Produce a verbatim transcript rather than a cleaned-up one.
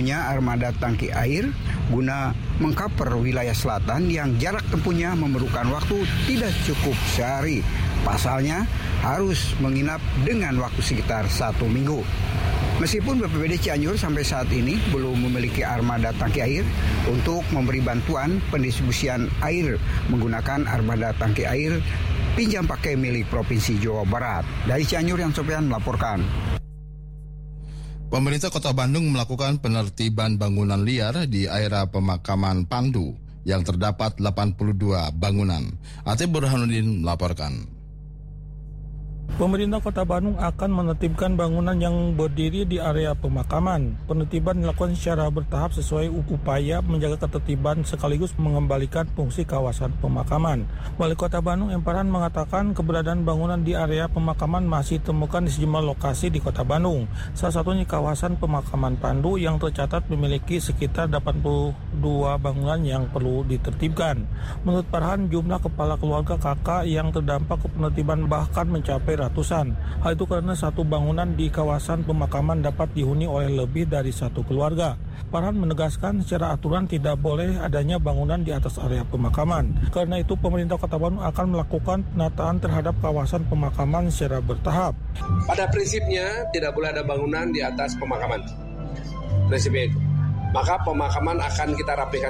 dibentuknya armada tangki air guna mengcover wilayah selatan yang jarak tempuhnya memerlukan waktu tidak cukup sehari. Pasalnya harus menginap dengan waktu sekitar satu minggu. Meskipun B P B D Cianjur sampai saat ini belum memiliki armada tangki air untuk memberi bantuan pendistribusian air menggunakan armada tangki air pinjam pakai milik Provinsi Jawa Barat. Dari Cianjur, Yang Sopian melaporkan. Pemerintah Kota Bandung melakukan penertiban bangunan liar di area pemakaman Pandu yang terdapat delapan puluh dua bangunan. Atep Burhanuddin melaporkan. Pemerintah Kota Bandung akan menertibkan bangunan yang berdiri di area pemakaman. Penertiban dilakukan secara bertahap sesuai upaya menjaga ketertiban sekaligus mengembalikan fungsi kawasan pemakaman. Wali Kota Bandung M. Farhan mengatakan keberadaan bangunan di area pemakaman masih ditemukan di sejumlah lokasi di Kota Bandung. Salah satunya kawasan pemakaman Pandu yang tercatat memiliki sekitar delapan puluh dua bangunan yang perlu ditertibkan. Menurut Farhan, jumlah kepala keluarga kakak yang terdampak ke penertiban bahkan mencapai ratusan. Hal itu karena satu bangunan di kawasan pemakaman dapat dihuni oleh lebih dari satu keluarga. Farhan menegaskan secara aturan tidak boleh adanya bangunan di atas area pemakaman. Karena itu pemerintah Kota Bandung akan melakukan penataan terhadap kawasan pemakaman secara bertahap. Pada prinsipnya tidak boleh ada bangunan di atas pemakaman. Prinsipnya itu. Maka pemakaman akan kita rapikan